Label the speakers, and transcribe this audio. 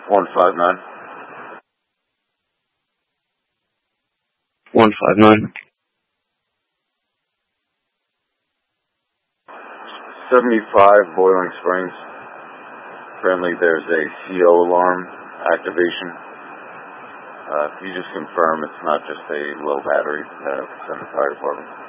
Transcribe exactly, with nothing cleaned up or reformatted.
Speaker 1: one five nine.
Speaker 2: one five nine.
Speaker 1: seventy-five Boiling Springs. Apparently there's a C O alarm activation. Uh, can you just confirm it's not just a low battery uh, from the fire department?